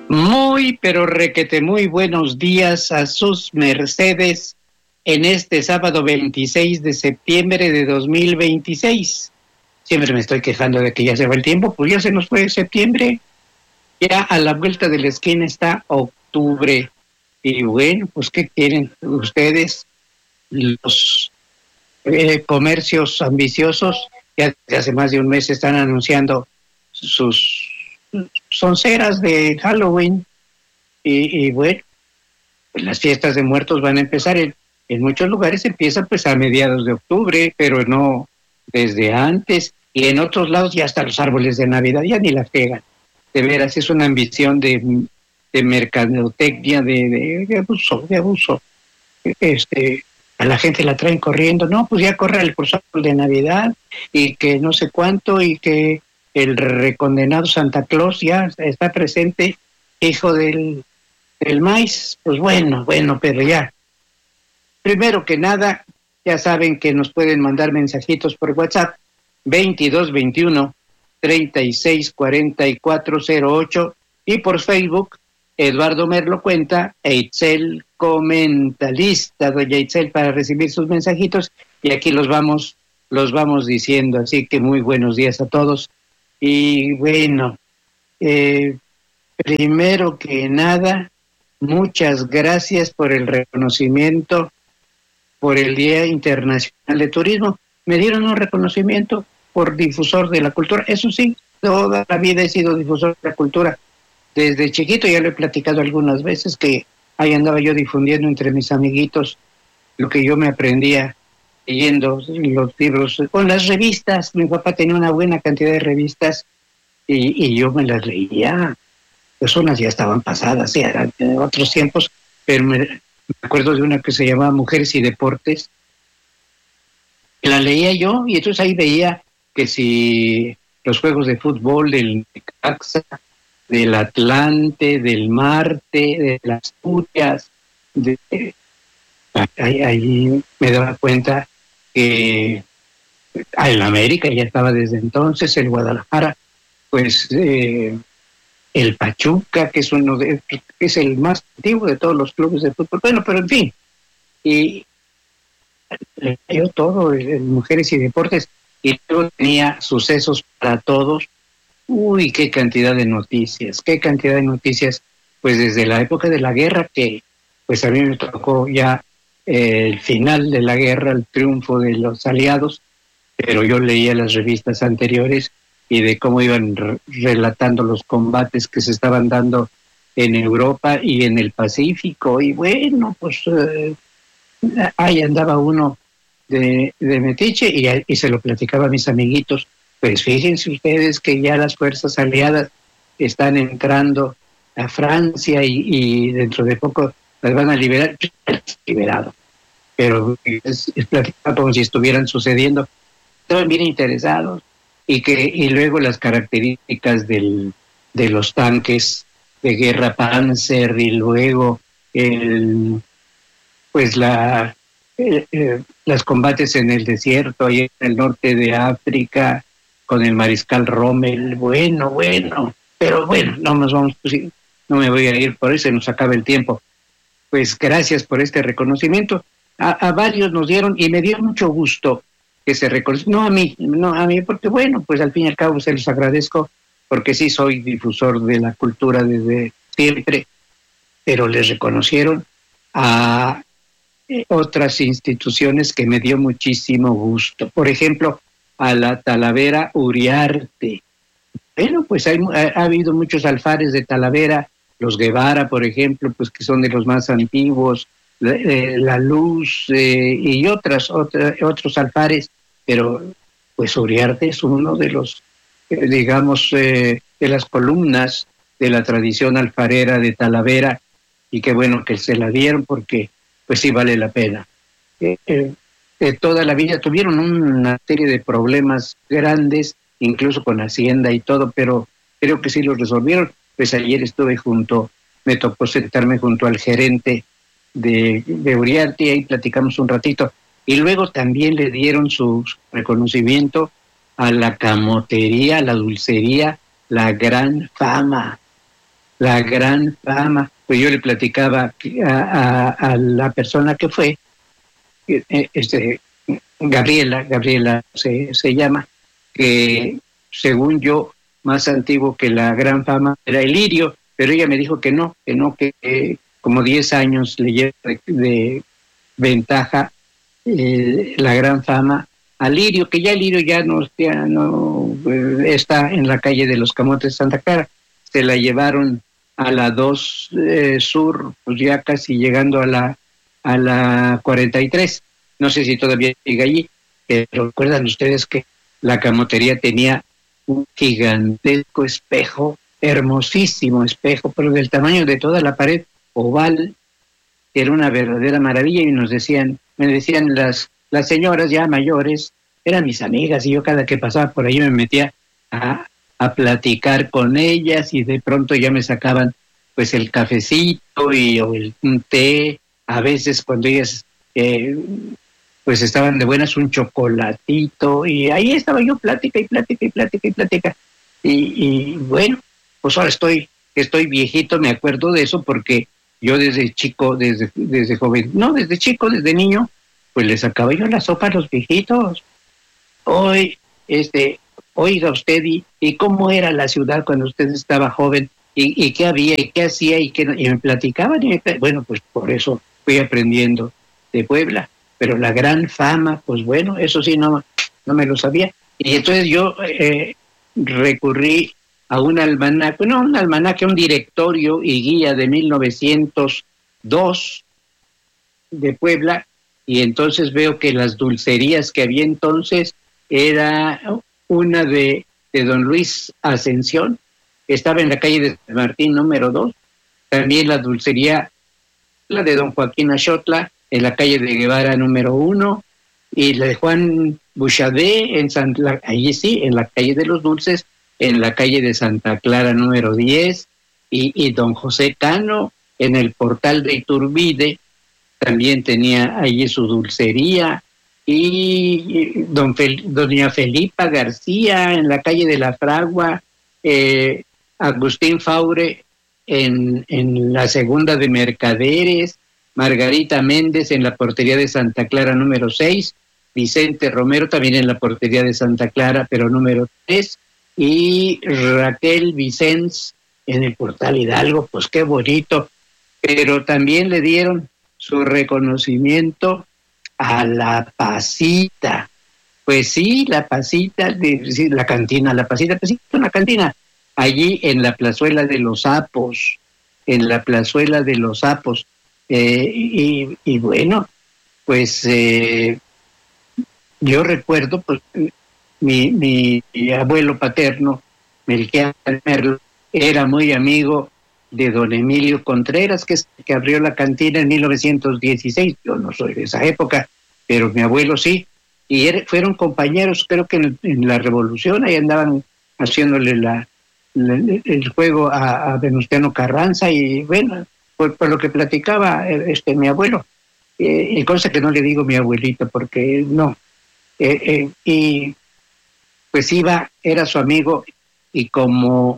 Muy, pero requete muy buenos días a sus mercedes en este sábado 26 de septiembre de 2026. Siempre me estoy quejando de que ya se va el tiempo, pues ya se nos fue septiembre, ya a la vuelta de la esquina está octubre. Y bueno, pues ¿qué quieren ustedes? Los comercios ambiciosos ya desde hace más de un mes están anunciando sus sonceras de Halloween y bueno, pues las fiestas de muertos van a empezar en muchos lugares empiezan pues a mediados de octubre, pero no desde antes, y en otros lados ya hasta los árboles de Navidad ya ni la pegan. De veras, es una ambición de mercadotecnia, de abuso, de abuso. A la gente la traen corriendo, no, pues ya corre el curso de Navidad y que no sé cuánto y que el recondenado Santa Claus ya está presente, hijo del maíz. Pues bueno, pero ya. Primero que nada, ya saben que nos pueden mandar mensajitos por WhatsApp 2221 364408 y por Facebook Eduardo Merlo Cuenta e Itzel Comenta. Lista, doña Itzel, para recibir sus mensajitos y aquí los vamos diciendo. Así que muy buenos días a todos. Y bueno, primero que nada, muchas gracias por el reconocimiento por el Día Internacional de Turismo. Me dieron un reconocimiento por difusor de la cultura. Eso sí, toda la vida he sido difusor de la cultura. Desde chiquito ya lo he platicado algunas veces, que ahí andaba yo difundiendo entre mis amiguitos lo que yo me aprendía leyendo los libros, con las revistas. Mi papá tenía una buena cantidad de revistas y yo me las leía. Pues unas ya estaban pasadas, ya eran de otros tiempos, pero me acuerdo de una que se llamaba Mujeres y Deportes. La leía yo y entonces ahí veía que si los juegos de fútbol del Necaxa, del Atlante, del Marte, de las Asturias, ahí me daba cuenta que el América ya estaba desde entonces, el Guadalajara, pues el Pachuca, que es el más antiguo de todos los clubes de fútbol. Bueno, pero en fin, y yo todo en Mujeres y Deportes, y luego tenía Sucesos para Todos. Uy, qué cantidad de noticias, pues desde la época de la guerra, que pues a mí me tocó ya el final de la guerra, el triunfo de los aliados, pero yo leía las revistas anteriores y de cómo iban relatando los combates que se estaban dando en Europa y en el Pacífico. Y bueno, pues ahí andaba uno de metiche y se lo platicaba a mis amiguitos. Pues fíjense ustedes que ya las fuerzas aliadas están entrando a Francia y dentro de poco las van a liberar. Liberado, pero es platicado como si estuvieran sucediendo. Estaban bien interesados. Y luego las características de los tanques de guerra Panzer, y luego los combates en el desierto y en el norte de África con el mariscal Rommel. Bueno, pero bueno, no me voy a ir por eso, se nos acaba el tiempo. Pues gracias por este reconocimiento. A varios nos dieron y me dio mucho gusto que se reconoce, no a mí, porque bueno, pues al fin y al cabo se los agradezco, porque sí soy difusor de la cultura desde siempre, pero les reconocieron a otras instituciones que me dio muchísimo gusto. Por ejemplo, a la Talavera Uriarte. Bueno, pues ha habido muchos alfares de Talavera, los Guevara, por ejemplo, pues que son de los más antiguos, La Luz y otros alfares, pero pues Uriarte es uno de los, digamos, de las columnas de la tradición alfarera de Talavera, y qué bueno que se la dieron porque pues sí vale la pena. Toda la vida tuvieron una serie de problemas grandes, incluso con Hacienda y todo, pero creo que sí los resolvieron. Pues ayer me tocó sentarme junto al gerente de Uriarte y ahí platicamos un ratito. Y luego también le dieron su reconocimiento a la camotería, la dulcería, la Gran Fama. la gran fama. Pues yo le platicaba a la persona que fue, Gabriela se llama, que según yo, más antiguo que la gran fama era el lirio, pero ella me dijo que no, que como 10 años le lleva de ventaja la gran fama a Lirio, que ya Lirio ya no está en la calle de los Camotes de Santa Clara. Se la llevaron a la 2 Sur, pues ya casi llegando a la 43. No sé si todavía sigue allí, pero recuerdan ustedes que la camotería tenía un gigantesco espejo, hermosísimo espejo, pero del tamaño de toda la pared oval, que era una verdadera maravilla. Y me decían las señoras ya mayores, eran mis amigas, y yo cada que pasaba por ahí me metía a platicar con ellas, y de pronto ya me sacaban pues el cafecito o un té, a veces cuando ellas pues estaban de buenas, un chocolatito, y ahí estaba yo, plática y bueno, pues ahora estoy viejito, me acuerdo de eso porque yo desde chico, desde joven, no, desde chico, desde niño, pues le sacaba yo la sopa a los viejitos. Hoy, oiga usted, ¿y cómo era la ciudad cuando usted estaba joven? ¿Y qué había? ¿Y qué hacía? Y me platicaban. Bueno, pues por eso fui aprendiendo de Puebla. Pero la gran fama, pues bueno, eso sí, no me lo sabía. Y entonces yo recurrí a un almanaque, un directorio y guía de 1902 de Puebla, y entonces veo que las dulcerías que había entonces era una de don Luis Ascensión, que estaba en la calle de San Martín número 2, también la dulcería, la de don Joaquín Axotla, en la calle de Guevara número 1, y la de Juan Bouchardet, ahí sí, en la calle de los Dulces, en la calle de Santa Clara número 10, y don José Cano, en el portal de Iturbide, también tenía allí su dulcería, y doña Felipa García, en la calle de la Fragua, Agustín Faure, en la segunda de Mercaderes, Margarita Méndez en la portería de Santa Clara número 6, Vicente Romero también en la portería de Santa Clara, pero número 3, y Raquel Vicens en el portal Hidalgo. Pues qué bonito. Pero también le dieron su reconocimiento a la Pasita. Pues sí, la Pasita, la cantina, la Pasita, pues sí, una cantina, allí en la plazuela de los Sapos, y bueno, pues yo recuerdo, pues mi abuelo paterno, Melquiades Merlo, era muy amigo de don Emilio Contreras, que abrió la cantina en 1916. Yo no soy de esa época, pero mi abuelo sí, y fueron compañeros, creo que en la Revolución, ahí andaban haciéndole el juego a Venustiano Carranza, y bueno, por lo que platicaba mi abuelo, y cosa que no le digo mi abuelito, porque no, y pues era su amigo, y como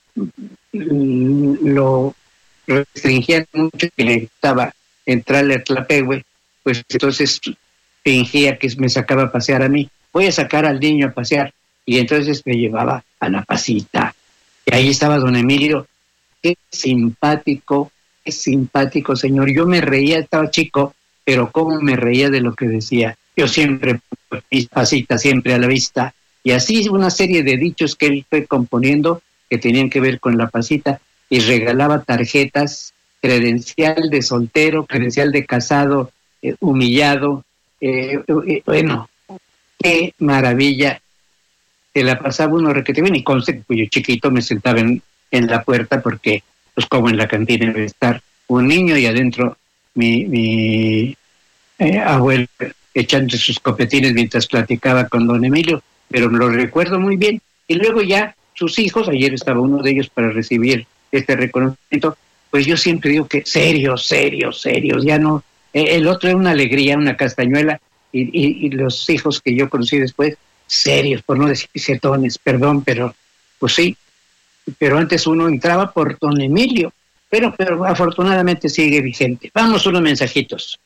lo restringían mucho, que le gustaba entrarle a Tlapehue, pues entonces fingía que me sacaba a pasear a mí. Voy a sacar al niño a pasear, y entonces me llevaba a la Pasita, y ahí estaba don Emilio. Qué simpático señor. Yo me reía, estaba chico, pero cómo me reía de lo que decía. Yo siempre, mis Pasita siempre a la vista, y así una serie de dichos que él fue componiendo que tenían que ver con la Pasita, y regalaba tarjetas, credencial de soltero, credencial de casado, humillado. Bueno, qué maravilla. Se la pasaba uno requete bien, y conste que yo chiquito me sentaba en la puerta, porque pues como en la cantina debe estar un niño, y adentro mi abuelo echando sus copetines mientras platicaba con don Emilio, pero me lo recuerdo muy bien. Y luego ya sus hijos, ayer estaba uno de ellos para recibir este reconocimiento, pues yo siempre digo que serios, ya no, el otro era una alegría, una castañuela, y los hijos que yo conocí después, serios, por no decir setones, perdón, pero pues sí, pero antes uno entraba por Don Emilio, pero afortunadamente sigue vigente. Vamos unos mensajitos.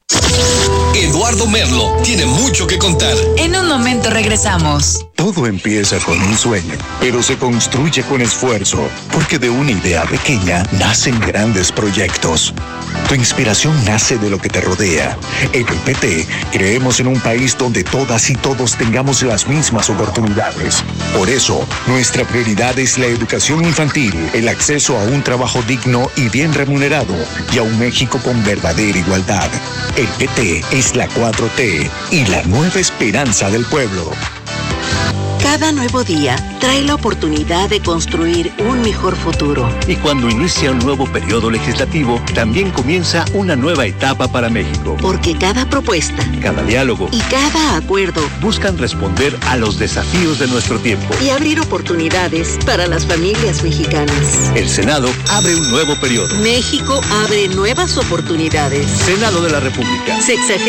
Eduardo Merlo tiene mucho que contar. En un momento regresamos. Todo empieza con un sueño, pero se construye con esfuerzo, porque de una idea pequeña nacen grandes proyectos. Tu inspiración nace de lo que te rodea. En el PT creemos en un país donde todas y todos tengamos las mismas oportunidades. Por eso, nuestra prioridad es la educación infantil, el acceso a un trabajo digno y bien remunerado, y a un México con verdadera igualdad. El PT es la 4T y la nueva esperanza del pueblo. Cada nuevo día trae la oportunidad de construir un mejor futuro. Y cuando inicia un nuevo periodo legislativo, también comienza una nueva etapa para México. Porque cada propuesta, cada diálogo y cada acuerdo buscan responder a los desafíos de nuestro tiempo y abrir oportunidades para las familias mexicanas. El Senado abre un nuevo periodo. México abre nuevas oportunidades. Senado de la República.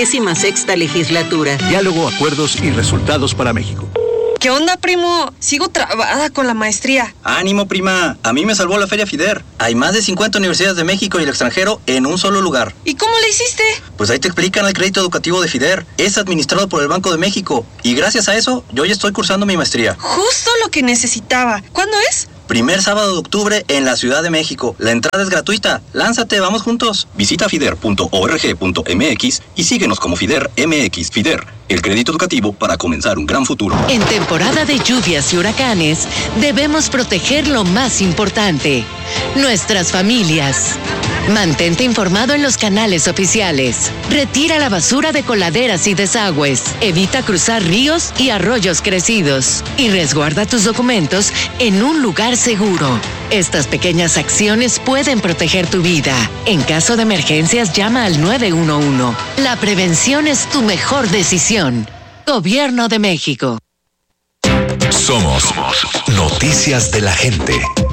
66ª legislatura. Diálogo, acuerdos y resultados para México. ¿Qué onda, primo? Sigo trabada con la maestría. ¡Ánimo, prima! A mí me salvó la Feria FIDER. Hay más de 50 universidades de México y el extranjero en un solo lugar. ¿Y cómo le hiciste? Pues ahí te explican el crédito educativo de FIDER. Es administrado por el Banco de México. Y gracias a eso, yo ya estoy cursando mi maestría. Justo lo que necesitaba. ¿Cuándo es? Primer sábado de octubre en la Ciudad de México. La entrada es gratuita. Lánzate, vamos juntos. Visita fider.org.mx y síguenos como FIDER MX. FIDER, el crédito educativo para comenzar un gran futuro. En temporada de lluvias y huracanes, debemos proteger lo más importante, nuestras familias. Mantente informado en los canales oficiales. Retira la basura de coladeras y desagües. Evita cruzar ríos y arroyos crecidos. Y resguarda tus documentos en un lugar seguro. Estas pequeñas acciones pueden proteger tu vida. En caso de emergencias, llama al 911. La prevención es tu mejor decisión. Gobierno de México. Somos Noticias de la Gente.